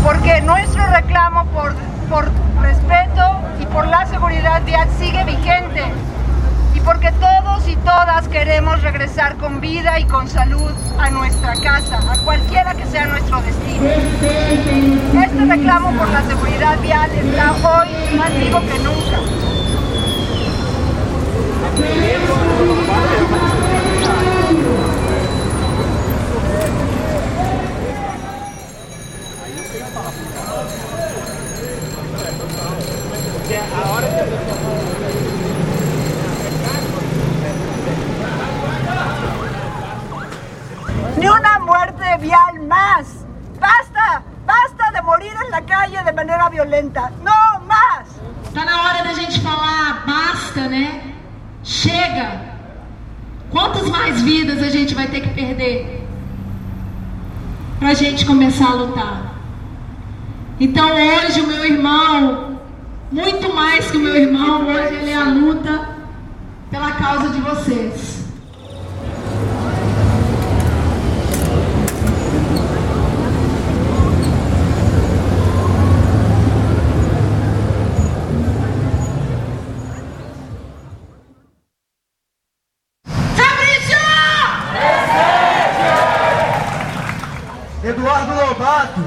porque nuestro reclamo por respeto y por la seguridad vial sigue vigente, y porque todos y todas queremos regresar con vida y con salud a nuestra casa, a cualquiera que sea nuestro destino. Este reclamo por la seguridad vial está hoy más vivo que nunca. Ni una muerte vial más. Basta, basta de morir en la calle de manera violenta. No más. Tá na hora da gente falar basta, né? Chega. Quantas mais vidas a gente vai ter que perder pra gente começar a lutar? Então hoje o meu irmão, muito mais que o meu irmão, hoje ele é a luta pela causa de vocês. Eduardo Lobato.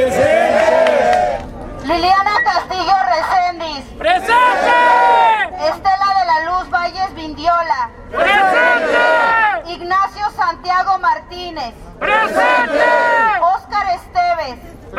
Presente. Liliana Castillo Reséndiz. Presente. Estela de la Luz Valles Vindiola. Presente. Ignacio Santiago Martínez. Presente. Óscar Esteves.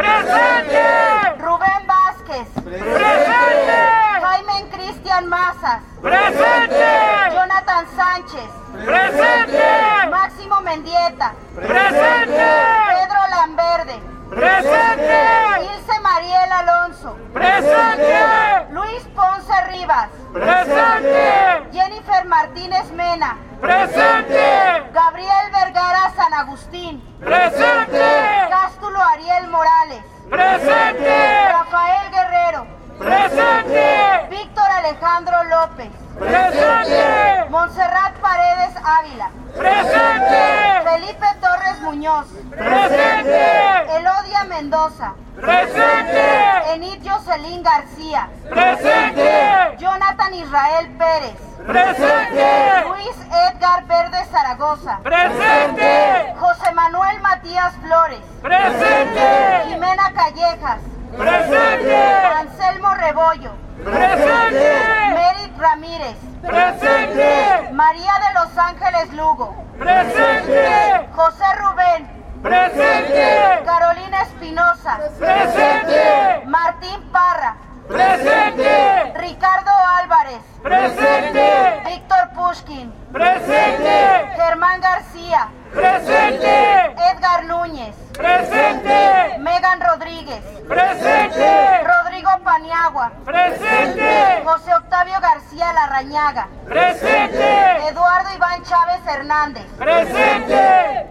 Presente. Rubén Vázquez. Presente. Jaime Cristian Mazas. Presente. Jonathan Sánchez. Presente. Máximo Mendieta. Presente. Pedro Lamberde. Presente. Ilse Mariel Alonso. Presente. Luis Ponce Rivas. Presente. Jennifer Martínez Mena. Presente. Gabriel Vergara San Agustín. Presente. Cástulo Ariel Morales. Presente. Rafael Guerrero. Presente. Víctor Alejandro López. Presente. Montserrat Paredes Ávila. Presente. Felipe Torres Muñoz. Presente. Elodia Mendoza. Presente. Enid Jocelyn García. Presente. Jonathan Israel Pérez. Presente. Luis Edgar Verde Zaragoza. Presente. José Manuel Matías Flores. Presente. Jimena Callejas. Presente. Anselmo Rebollo. Presente. Merit Ramírez. Presente. María de Los Ángeles Lugo. Presente. José Rubén. Presente. Carolina Espinosa. Presente. Martín Parra. Presente. Ricardo Álvarez. Presente. Víctor Pushkin. Presente. Germán García. Presente. Edgar Núñez. Presente. Megan Rodríguez. Presente. Rodrigo Paniagua. Presente. José Octavio García Larrañaga. Presente. Eduardo Iván Chávez Hernández. Presente.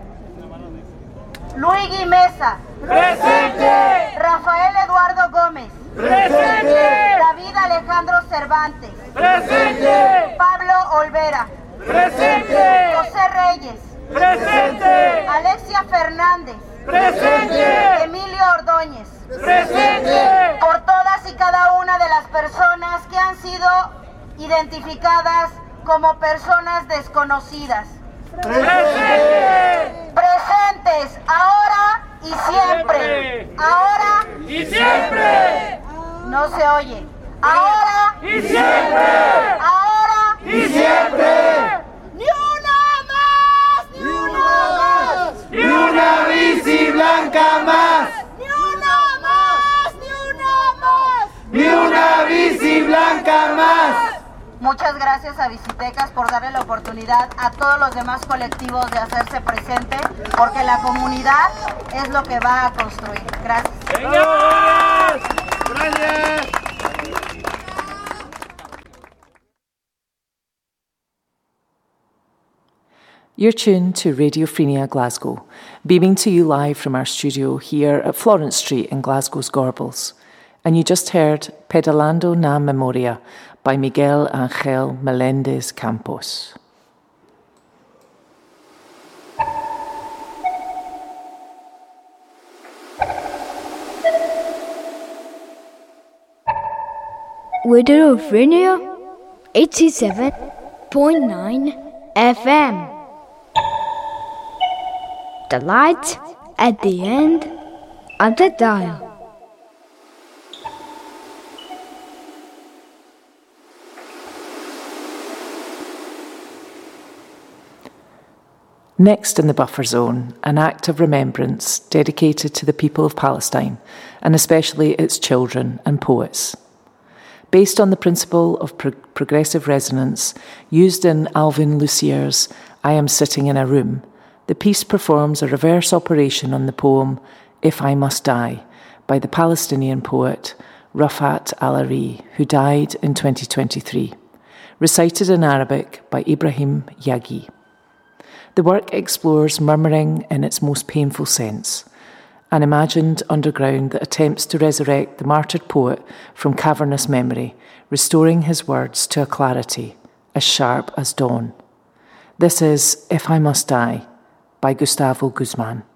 Luigi Mesa. Presente. Rafael Eduardo Gómez. Presente. David Alejandro Cervantes. Presente. Pablo Olvera. Presente. José Reyes. Presente. Alexia Fernández. Presente. Emilio Ordóñez. Presente. Por todas y cada una de las personas que han sido identificadas como personas desconocidas. Presente. Presentes, ahora y siempre. Ahora y siempre. no se oye. Ahora y siempre. Ahora y siempre. ¡Ni una más! ¡Ni una más! ¡Ni una bici blanca más! ¡Ni una más! ¡Ni una más! ¡Ni una bici blanca más! Muchas gracias a Bicitecas por darle la oportunidad a todos los demás colectivos de hacerse presente, porque la comunidad es lo que va a construir. Gracias. ¡Señores! ¡Gracias! You're tuned to Radio Freenia Glasgow, beaming to you live from our studio here at Florence Street in Glasgow's Gorbals. And you just heard Pedalando na Memoria by Miguel Ángel Meléndez Campos. Radio Frenia 87.9 FM. The light at the end of the dial. Next in the buffer zone, an act of remembrance dedicated to the people of Palestine, and especially its children and poets. Based on the principle of progressive resonance used in Alvin Lucier's I Am Sitting in a Room, the piece performs a reverse operation on the poem If I Must Die by the Palestinian poet Rafat Al-Ari, who died in 2023, recited in Arabic by Ibrahim Yaghi. The work explores murmuring in its most painful sense, an imagined underground that attempts to resurrect the martyred poet from cavernous memory, restoring his words to a clarity as sharp as dawn. This is If I Must Die by Gustavo Guzman.